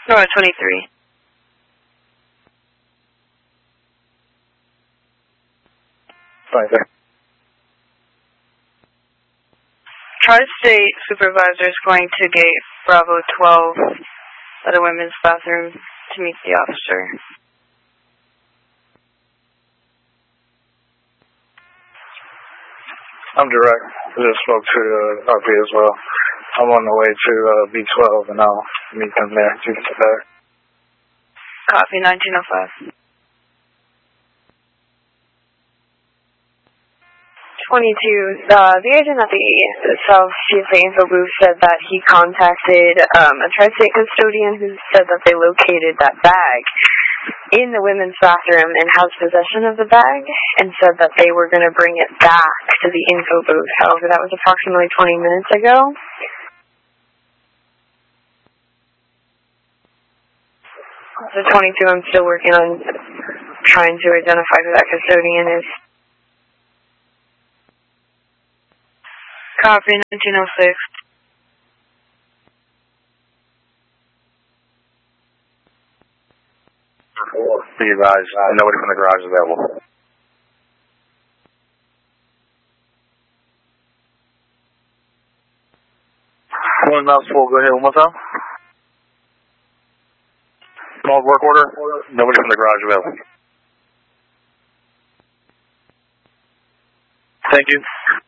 No, 23. Tri-State supervisor is going to gate Bravo 12 at a women's bathroom to meet the officer. I'm direct. I just spoke to RP as well. I'm on the way to B12 and I'll meet them there to get there. Copy, 1905. 22, the agent at the South CSA info booth said that he contacted a Tri-State custodian who said that they located that bag in the women's bathroom and has possession of the bag and said that they were going to bring it back to the info booth. However, that was approximately 20 minutes ago. So 22, I'm still working on trying to identify who that custodian is. Copy, 1906. Be advised, nobody from the garage is available. One mouthful, go ahead one more time. Small work order, nobody from the garage available. Thank you.